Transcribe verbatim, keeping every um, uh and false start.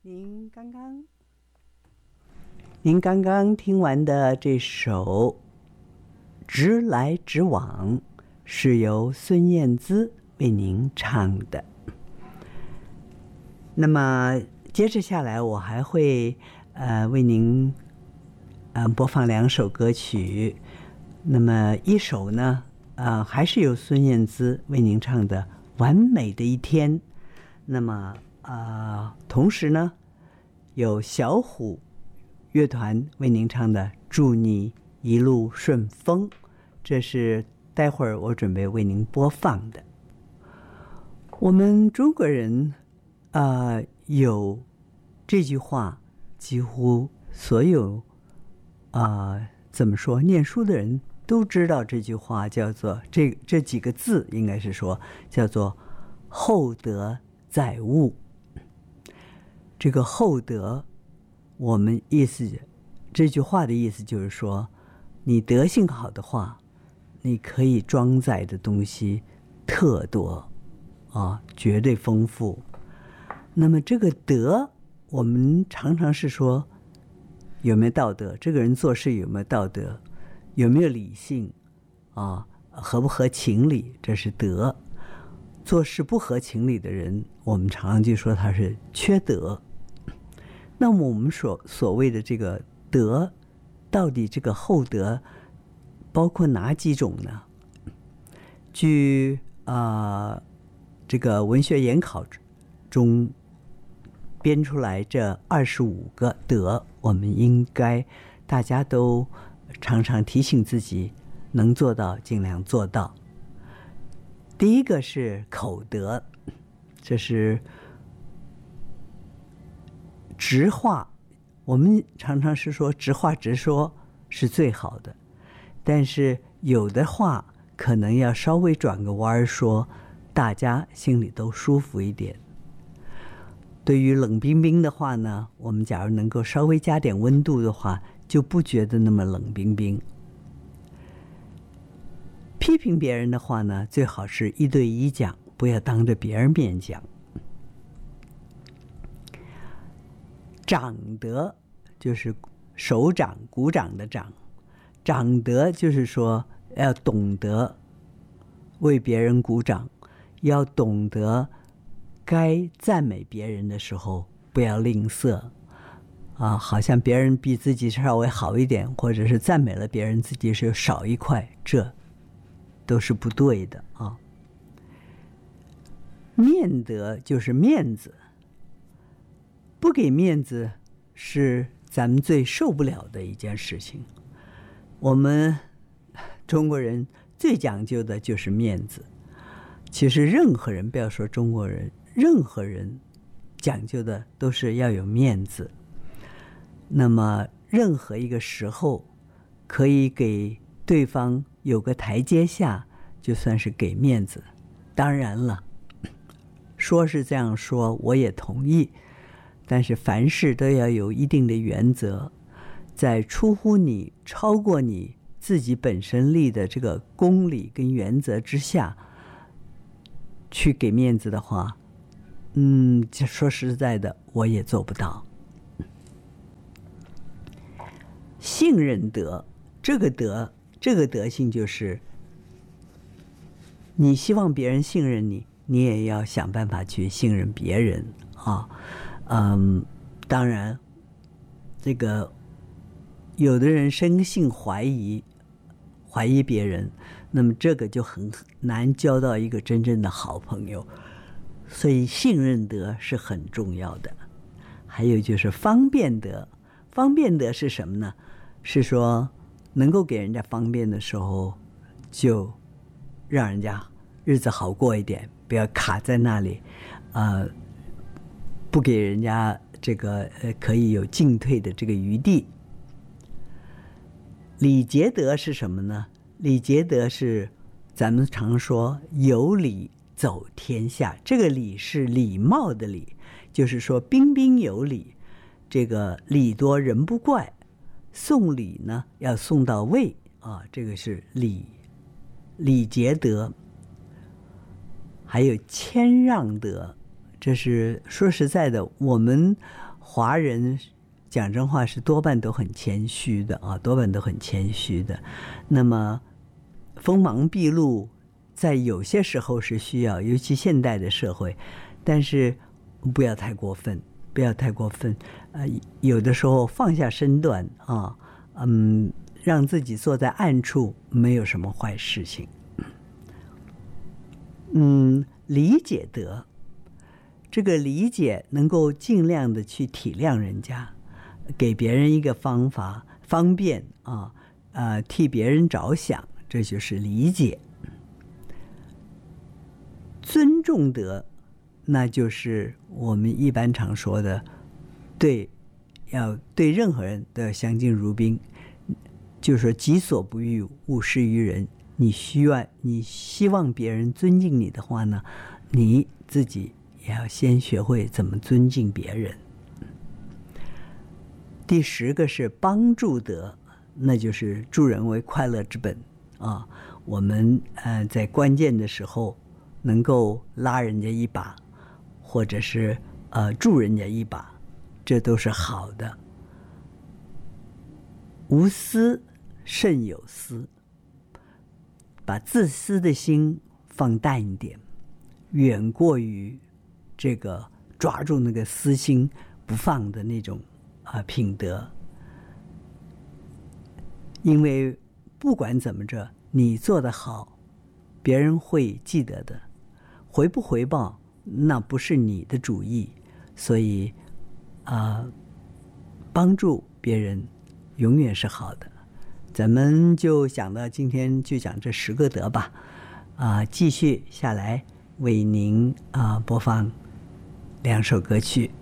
您刚刚，您刚刚听完的这首《直来直往》是由孙燕姿为您唱的。那么接着下来，我还会呃为您呃播放两首歌曲。那么一首呢，呃还是由孙燕姿为您唱的《完美的一天》。那么呃同时呢，有小虎乐团为您唱的《祝你一路顺风》，这是待会儿我准备为您播放的。我们中国人呃有这句话，几乎所有呃怎么说念书的人都知道这句话，叫做这这几个字应该是说叫做厚德载物。这个厚德，我们意思这句话的意思就是说，你德性好的话，你可以装载的东西特多啊，绝对丰富。那么这个德，我们常常是说有没有道德，这个人做事有没有道德，有没有理性啊，合不合情理，这是德。做事不合情理的人，我们常常就说他是缺德。那么我们所所谓的这个德，到底这个厚德包括哪几种呢？据啊、呃、这个文学研考中编出来这二十五个德，我们应该大家都常常提醒自己，能做到尽量做到。第一个是口德，这是直话，我们常常是说直话直说是最好的，但是有的话可能要稍微转个弯说，大家心里都舒服一点。对于冷冰冰的话呢，我们假如能够稍微加点温度的话，就不觉得那么冷冰冰。批评别人的话呢，最好是一对一讲，不要当着别人面讲。长德就是手掌鼓掌的掌，长德就是说要懂得为别人鼓掌，要懂得该赞美别人的时候不要吝啬啊，好像别人比自己稍微好一点，或者是赞美了别人自己是少一块，这都是不对的啊。面德就是面子，不给面子是咱们最受不了的一件事情。我们中国人最讲究的就是面子，其实任何人，不要说中国人，任何人讲究的都是要有面子。那么任何一个时候可以给对方有个台阶下，就算是给面子。当然了，说是这样说，我也同意，但是凡事都要有一定的原则，在出乎你超过你自己本身立的这个公理跟原则之下去给面子的话，嗯，说实在的，我也做不到。信任德，这个德这个德性就是你希望别人信任你，你也要想办法去信任别人啊。嗯，当然这个有的人生性怀疑怀疑别人，那么这个就很难交到一个真正的好朋友，所以信任德是很重要的。还有就是方便德，方便德是什么呢？是说能够给人家方便的时候，就让人家日子好过一点，不要卡在那里，呃，不给人家这个呃可以有进退的这个余地。礼节德是什么呢？礼节德是咱们常说有礼走天下，这个礼是礼貌的礼，就是说彬彬有礼，这个礼多人不怪，送礼呢要送到位啊，这个是礼礼节德。还有谦让德，这是说实在的，我们华人讲真话是多半都很谦虚的啊，多半都很谦虚的。那么锋芒毕露，在有些时候是需要，尤其现代的社会，但是不要太过分，不要太过分。呃，有的时候放下身段啊，嗯，让自己坐在暗处，没有什么坏事情。嗯，理解得，这个理解能够尽量的去体谅人家，给别人一个方法，方便啊，呃，替别人着想，这就是理解。尊重得，那就是我们一般常说的，对，要对任何人都要相敬如宾，就是说己所不欲，勿施于人。你需要，你希望别人尊敬你的话呢，你自己也要先学会怎么尊敬别人。第十个是帮助得，那就是助人为快乐之本啊。我们呃在关键的时候能够拉人家一把，或者是呃助人家一把，这都是好的。无私胜有私，把自私的心放淡一点，远过于这个抓住那个私心不放的那种啊、呃、品德。因为不管怎么着，你做得好，别人会记得的。回不回报，那不是你的主意。所以啊、呃，帮助别人永远是好的。咱们就讲到今天就讲这十个德吧，啊、呃，继续下来为您啊、呃、播放两首歌曲。